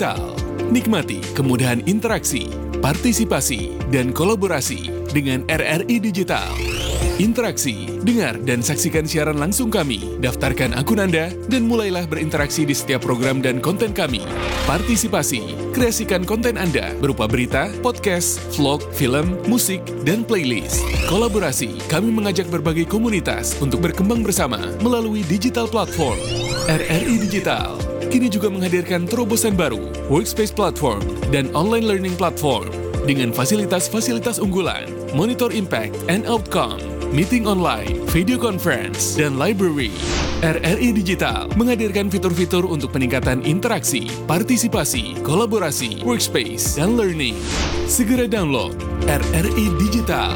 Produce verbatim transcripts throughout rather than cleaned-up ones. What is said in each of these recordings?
Digital. Nikmati kemudahan interaksi, partisipasi, dan kolaborasi dengan R R I Digital. Interaksi, dengar dan saksikan siaran langsung kami, daftarkan akun Anda, dan mulailah berinteraksi di setiap program dan konten kami. Partisipasi, kreasikan konten Anda berupa berita, podcast, vlog, film, musik, dan playlist. Kolaborasi, kami mengajak berbagai komunitas untuk berkembang bersama melalui digital platform. R R I Digital kini juga menghadirkan terobosan baru, workspace platform, dan online learning platform dengan fasilitas-fasilitas unggulan, monitor impact and outcome, meeting online, video conference, dan library. R R I Digital menghadirkan fitur-fitur untuk peningkatan interaksi, partisipasi, kolaborasi, workspace, dan learning. Segera download R R I Digital.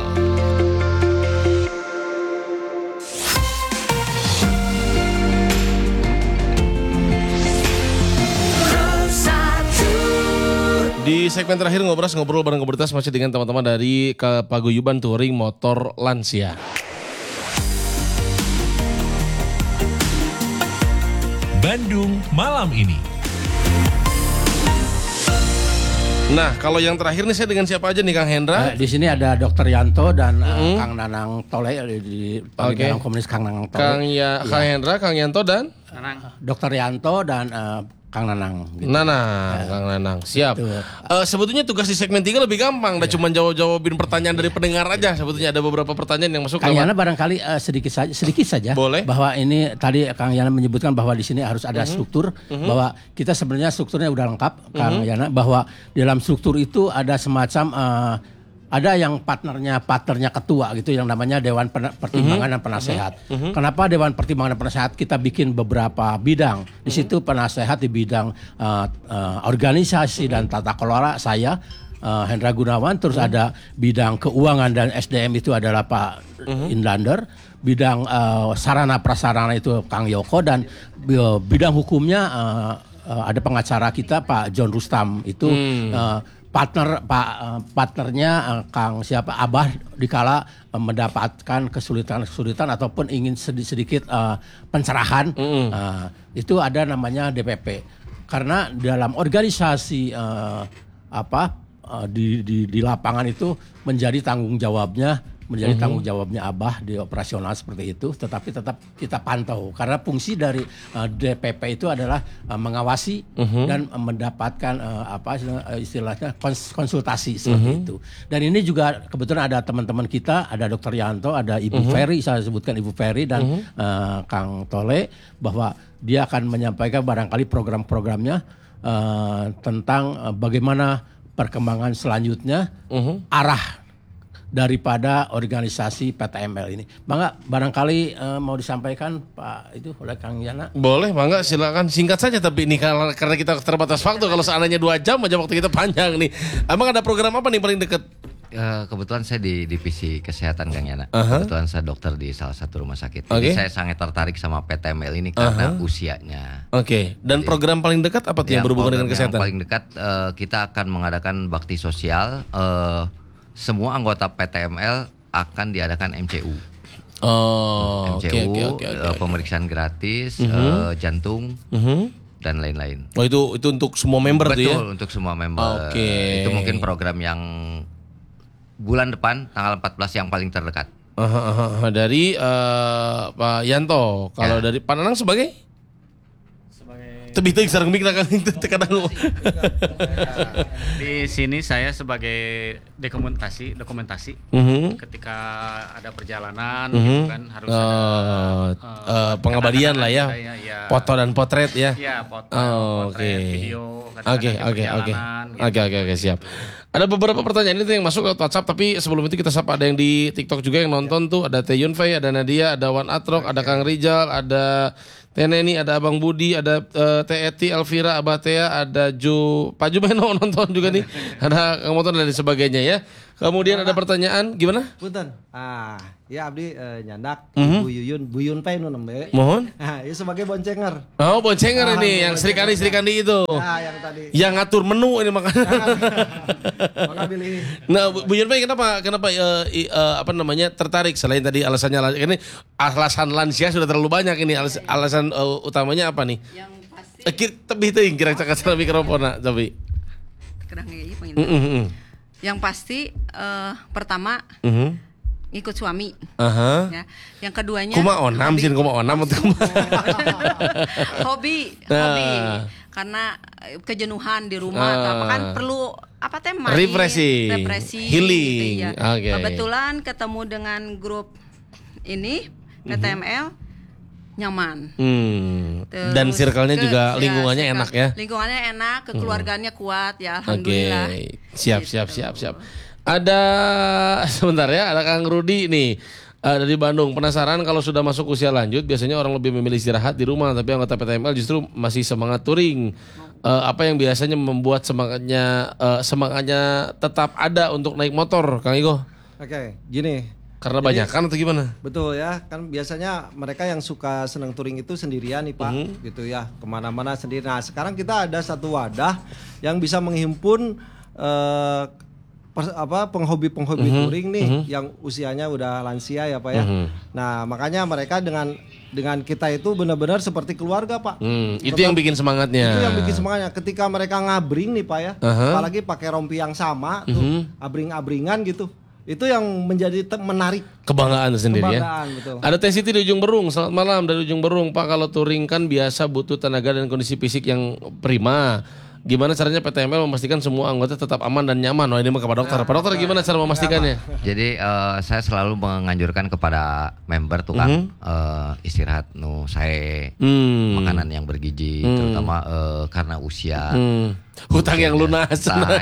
Di segmen terakhir ngobrol-ngobrol bareng komunitas masih dengan teman-teman dari Paguyuban Touring Motor Lansia. Bandung malam ini. Nah, kalau yang terakhir nih saya dengan siapa aja nih Kang Hendra? Uh, di sini ada Dokter Yanto dan uh, mm. Kang Nanang Tole di Paguyuban okay. Komunis Kang Nanang Tole. Kang ya, Kang ya. Hendra, Kang Yanto dan Dokter Yanto dan uh, Kang Nanang. Gitu. Nanang, ya. Kang Nanang, siap. Uh, sebetulnya tugas di segmen tiga lebih gampang, udah ya. Cuma jawab-jawabin pertanyaan dari pendengar aja. Sebetulnya ada beberapa pertanyaan yang masuk. Kang Yana barangkali uh, sedikit saja, sedikit saja. Boleh. Bahwa ini tadi Kang Yana menyebutkan bahwa di sini harus ada uh-huh. struktur, uh-huh. bahwa kita sebenarnya strukturnya udah lengkap, Kang uh-huh. Yana. Bahwa di dalam struktur itu ada semacam uh, ada yang partnernya partnernya ketua gitu yang namanya Dewan Pertimbangan uh-huh. dan Penasehat. Uh-huh. Kenapa Dewan Pertimbangan dan Penasehat kita bikin beberapa bidang. Di situ penasehat di bidang uh, uh, organisasi uh-huh. dan tata kelola saya uh, Hendra Gunawan, terus uh-huh. ada bidang keuangan dan S D M itu adalah Pak uh-huh. Inlander, bidang uh, sarana prasarana itu Kang Yoko, dan uh, bidang hukumnya uh, uh, ada pengacara kita Pak John Rustam itu hmm. uh, partner Pak uh, partnernya uh, Kang siapa Abah dikala uh, mendapatkan kesulitan-kesulitan ataupun ingin sedikit-sedikit uh, pencerahan mm. uh, itu ada namanya D P P, karena dalam organisasi uh, apa uh, di, di di lapangan itu menjadi tanggung jawabnya menjadi mm-hmm. tanggung jawabnya Abah di operasional seperti itu, tetapi tetap kita pantau karena fungsi dari uh, D P P itu adalah uh, mengawasi mm-hmm. dan uh, mendapatkan uh, apa istilahnya kons- konsultasi seperti mm-hmm. itu. Dan ini juga kebetulan ada teman-teman kita, ada Dokter Yanto, ada Ibu mm-hmm. Ferry, saya sebutkan Ibu Ferry dan mm-hmm. uh, Kang Tole, bahwa dia akan menyampaikan barangkali program-programnya uh, tentang uh, bagaimana perkembangan selanjutnya, mm-hmm. arah daripada organisasi P T M L ini. Bangga, barangkali uh, mau disampaikan Pak itu oleh Kang Yana. Boleh, Bangga, silakan singkat saja, tapi ini karena kita terbatas waktu, kalau seandainya dua jam aja waktu kita panjang nih. Emang ada program apa nih paling dekat? Uh, kebetulan saya di divisi kesehatan Kang Yana. Uh-huh. Kebetulan saya dokter di salah satu rumah sakit. Okay. Jadi saya sangat tertarik sama P T M L ini karena uh-huh. usianya. Oke. Okay. Dan jadi, program paling dekat apa tuh yang, yang berhubungan dengan kesehatan? Yang paling dekat uh, kita akan mengadakan bakti sosial. Uh, Semua anggota P T M L akan diadakan M C U. Oh, M C U, okay, okay, okay, okay. Uh, pemeriksaan gratis, uh-huh. uh, jantung, uh-huh. dan lain-lain. Oh, itu itu untuk semua member tuh ya? Betul, untuk semua member. Oke. Okay. Itu mungkin program yang bulan depan tanggal empat belas yang paling terdekat. Uh, uh, uh, dari uh, Pak Yanto, kalau ya. Dari Pak Nanang sebagai? Tapi itu sareng mik kan kadang. Di sini saya sebagai dokumentasi, dokumentasi. Uh-huh. Ketika ada perjalanan uh-huh. gitu kan harus uh, ada uh, uh, pengabadian lah ya. ya, ya. Foto dan potret ya. Iya, foto, oh, potret, okay. video. Oke, oke, oke. Oke, oke, oke, siap. Ada beberapa pertanyaan itu yang masuk ke WhatsApp, tapi sebelum itu kita sapa, ada yang di TikTok juga yang nonton tuh, ada Teh Yunfei, ada Nadia, ada Wan Atrok, ada Kang Rijal, ada Teneni, ada Abang Budi, ada uh, Teh Eti, Elvira, Abah Tea, ada Ju, Pak Jumeno nonton juga nih, ada Kang Moton dan sebagainya ya. Kemudian ada pertanyaan, gimana? Punten. Ah, ya abdi uh, nyandak mm-hmm. Bu Yuyun, Bu Yun Pei nu nembe. Mohon. Nah, ini sebagai boncenger. Oh, boncenger ah, ini yang Sri Kandi Sri Kandi itu. Nah, yang tadi. Yang ngatur menu ini makanya. Maka pilih. Nah, Bu Yun Pei kenapa kenapa uh, uh, apa namanya tertarik selain tadi alasannya ini alasan lansia sudah terlalu banyak ini alasan, alasan uh, utamanya apa nih? Yang pasti Eh, kir- tebih teuing kira cak cara mikrofona tapi. Kedang ieu Mm, pengindah. mm, mm. Yang pasti eh, pertama Mhm. ngikut suami. Aha. Ya. Yang keduanya Kuma onam hobi. sih kuma onam atau kuma. hobi, Nah. hobi. Karena eh, kejenuhan di rumah atau apa kan Ah. perlu apa teh main, Refreshing. represi, Healing. gitu ya. Oke. Kebetulan ketemu dengan grup ini P T M L nyaman. Hmm. Terus Dan circle-nya ke- juga ya, lingkungannya circle- enak ya. Lingkungannya enak, kekeluargaannya kuat ya Oke, alhamdulillah. siap Gitu. siap siap siap. Ada sebentar ya, ada Kang Rudi nih eh, dari Bandung. Penasaran kalau sudah masuk usia lanjut, biasanya orang lebih memilih istirahat di rumah, tapi anggota P T M L justru masih semangat touring. Eh, apa yang biasanya membuat semangatnya eh, semangatnya tetap ada untuk naik motor, Kang Igo? Oke, gini. Karena banyak kan atau gimana? Betul ya, kan biasanya mereka yang suka senang touring itu sendirian nih Pak, Mhm. gitu ya, kemana-mana sendiri. Nah sekarang kita ada satu wadah yang bisa menghimpun eh, pers- apa penghobi-penghobi Mhm, touring nih, mhm. yang usianya udah lansia ya Pak ya. Mhm. Nah makanya mereka dengan dengan kita itu benar-benar seperti keluarga Pak. Hmm, itu yang bikin semangatnya. Itu yang bikin semangatnya. Ketika mereka ngabring nih Pak ya, Aha. apalagi pakai rompi yang sama tuh, Mhm. abring-abringan gitu. Itu yang menjadi te- menarik. Kebanggaan sendiri Kebanggaan, ya. betul. Ada Teh Siti di Ujung Berung. Selamat malam dari Ujung Berung. Pak, kalau touring kan biasa butuh tenaga dan kondisi fisik yang prima. Gimana caranya P T M L memastikan semua anggota tetap aman dan nyaman? Wah ini mah ke Pak Dokter. Pak Dokter gimana cara memastikannya? Jadi eh, saya selalu menganjurkan kepada member tuh kan Mhm. eh, istirahat nu saya Hmm. makanan yang bergizi Hmm. terutama eh, karena usia. Hmm. Hutang yang lunas. Nah,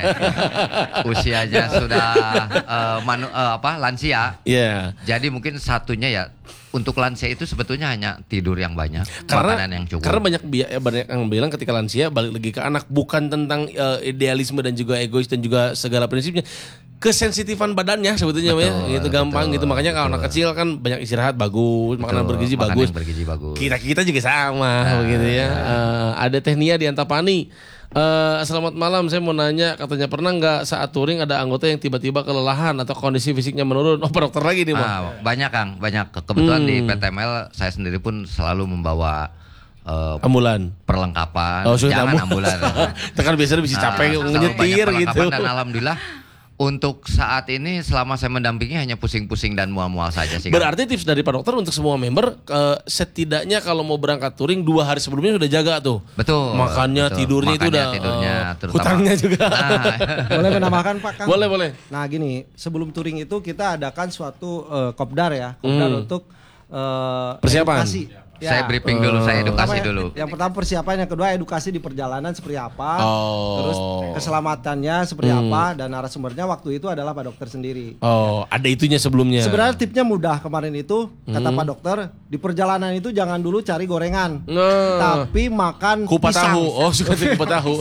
usianya sudah eh, manu- eh, apa lansia. Iya. Jadi mungkin satunya ya untuk lansia itu sebetulnya hanya tidur yang banyak, Karena makanan yang cukup. karena banyak bi- eh, banyak yang bilang ketika lansia balik lagi ke anak bukan tentang eh, idealisme dan juga egois dan juga segala prinsipnya, kesensitifan badannya sebetulnya Betul, ya gitu gampang betul, gitu, makanya kalau betul. anak kecil kan banyak istirahat bagus, makanan Betul, bergizi makanan bagus. yang bergizi bagus. Kita kita juga sama Nah, begitu ya. ya. Eh, ada Tehnia di Antapani. Eh, selamat malam, saya mau nanya, katanya pernah nggak saat touring ada anggota yang tiba-tiba kelelahan atau kondisi fisiknya menurun? Oh, Pak Dokter lagi nih, Pak. Ah, banyak Kang, banyak. Ke- Kebetulan Hmm. di P T M L saya sendiri pun selalu membawa eh, Ambulan. perlengkapan. Oh, sudah Jangan ambulan. ambulan. Itu kan biasanya bisa Ah, capek selalu ngeyetir banyak gitu. perlengkapan dan alhamdulillah untuk saat ini selama saya mendampingi hanya pusing-pusing dan mual-mual saja sih. Kang. Berarti tips dari Pak Dokter untuk semua member, eh, setidaknya kalau mau berangkat touring dua hari sebelumnya sudah jaga tuh. Betul. Makannya, betul. tidurnya itu Makannya, udah, tidurnya, eh, terutama. hutangnya juga. Nah, Boleh menambahkan Pak Kang? Boleh, boleh. Nah gini, sebelum touring itu kita adakan suatu eh, kopdar ya, kopdar Hmm. untuk eh, Persiapan. edukasi. saya briefing dulu, saya edukasi Pertama, dulu. Yang pertama persiapan, yang kedua edukasi di perjalanan seperti apa, Oh. terus keselamatannya seperti Hmm. apa, dan narasumbernya waktu itu adalah Pak Dokter sendiri. Oh, ada itunya sebelumnya. Sebenarnya tipsnya mudah kemarin itu, kata Hmm. Pak Dokter, di perjalanan itu jangan dulu cari gorengan, Nah. tapi makan Kupat pisang. tahu. Oh, suka kupat tahu.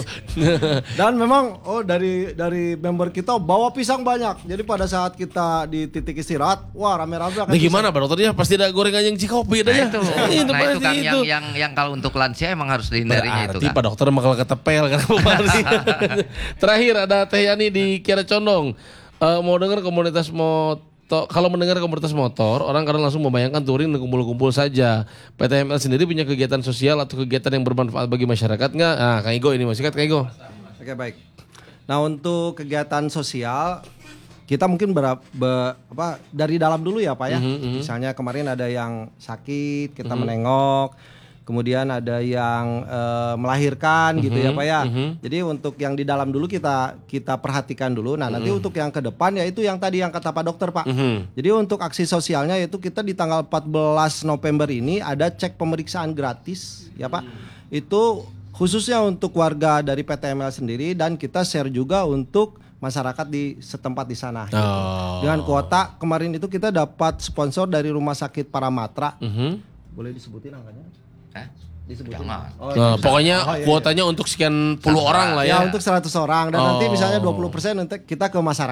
Dan memang oh dari dari member kita bawa pisang banyak. Jadi pada saat kita di titik istirahat, wah rame-rame akan Nah, gimana Pak Dokter ya? Pasti ada gorengan yang cikopi Nah ya. itu, nah itu pasti Kang yang, yang yang kalau untuk lansia emang harus dihindarinya itu Berarti Kang. Pak Dokter bakal ketepel kan kemarin. Terakhir ada Teh Yani di Kiara Condong. Eh, mau dengar komunitas motor, kalau mendengar komunitas motor, orang kadang langsung membayangkan touring dan kumpul-kumpul saja. P T M L sendiri punya kegiatan sosial atau kegiatan yang bermanfaat bagi masyarakat nggak? Nah, Kang Igo ini masih kan Kang Igo. Oke baik. Nah untuk kegiatan sosial kita mungkin ber, be- apa dari dalam dulu ya Pak ya. Misalnya kemarin ada yang sakit kita menengok, kemudian ada yang eh, melahirkan gitu ya Pak ya. Jadi untuk yang di dalam dulu kita kita perhatikan dulu. Nah nanti untuk yang ke depan ya itu yang tadi yang kata Pak Dokter Pak. Jadi untuk aksi sosialnya yaitu kita di tanggal empat belas November ini ada cek pemeriksaan gratis ya Pak. Itu khususnya untuk warga dari P T M L sendiri dan kita share juga untuk masyarakat di setempat di sana. gitu. Oh. Dengan kuota kemarin itu kita dapat sponsor dari Rumah Sakit Paramatra. Mhm. Boleh disebutin angkanya? Hah? Disebutin. Jangan. Oh, Nah, iya. pokoknya Oh, iya, iya. kuotanya untuk sekian puluh orang lah Ya ya. untuk seratus orang dan nanti Oh. misalnya dua puluh persen nanti kita ke masyarakat.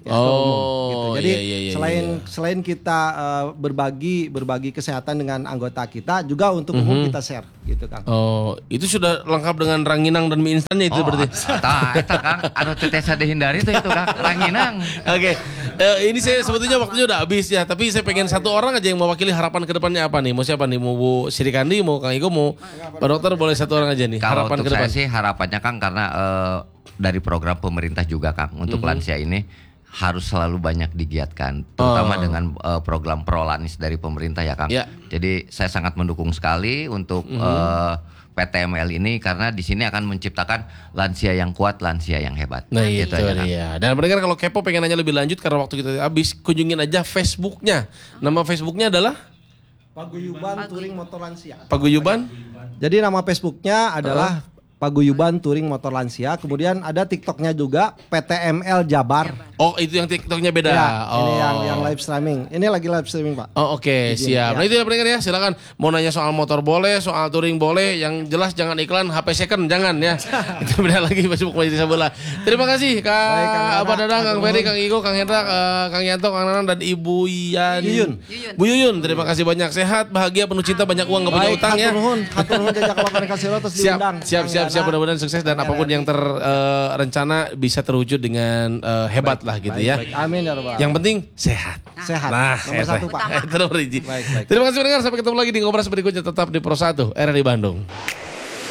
ketua umum, Oh, gitu. Jadi iya, iya, iya, selain iya. selain kita uh, berbagi berbagi kesehatan dengan anggota kita, juga untuk umum kita share, gitu Kang. Oh, itu sudah lengkap dengan ranginang dan mie instannya itu berarti. Tah, eta Kang, anu teu tiasa dihindari tuh itu Kang, ranginang. Oke, Eh, ini saya sebetulnya waktunya udah habis ya, tapi saya pengen satu orang aja yang mewakili harapan ke depannya apa nih? Mau siapa nih? Mau Bu Sri Kandi, mau Kang Iko, mau Pak Dokter, boleh satu orang aja nih. Kalau Harapan untuk ke depan. saya sih harapannya Kang, karena eh, dari program pemerintah juga Kang untuk lansia ini harus selalu banyak digiatkan, terutama Oh. dengan eh, program Prolanis dari pemerintah ya Kang. Ya. Jadi saya sangat mendukung sekali untuk eh, P T M L ini, karena di sini akan menciptakan lansia yang kuat, lansia yang hebat. Nah Gitu itu aja, Kang. dia. Dan mereka kalau kepo pengen nanya lebih lanjut karena waktu kita habis, kunjungin aja Facebooknya. Nama Facebooknya adalah Paguyuban Touring Motor Lansia. Paguyuban. Jadi nama Facebooknya adalah Paguyuban Touring Motor Lansia. Kemudian ada TikToknya juga P T M L Jabar. Oh itu yang TikToknya beda. Ya, oh. ini yang yang live streaming. Ini lagi live streaming Pak. Oh oke siap. ya. Nah itu ya pendengar ya, silakan mau nanya soal motor boleh, soal touring boleh, yang jelas jangan iklan H P second jangan ya. Itu beda lagi Facebook Majelis Sebelah. Terima kasih Kak Baik, Kang Nana, Abah Dadang, Kang Kang Ferry, Nuhun. Kang Iko, Kang Hendra, eh, Kang Yanto, Kang Nanan dan Ibu Yan. Yuyun. Bu Yuyun, terima kasih banyak, sehat, bahagia, penuh cinta, banyak uang, gak punya Baik, utang ya. hatur nuhun, hatur nuhun jajak laporan kasih terus Siap, diundang. siap, Kang siap, siap. Yana. Mudah-mudahan sukses dan apapun yang terrencana bisa terwujud dengan eh, hebat lah gitu ya. Baik, amin ya Rabbal. Yang penting sehat. Sehat. Nah, Nomor itu. satu Pak. Itu nomor hiji. Baik, baik. Terima kasih pendengar, sampai ketemu lagi di Ngobrol berikutnya, tetap di Pro satu R R I Bandung.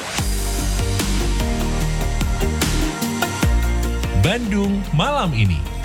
Bandung malam ini.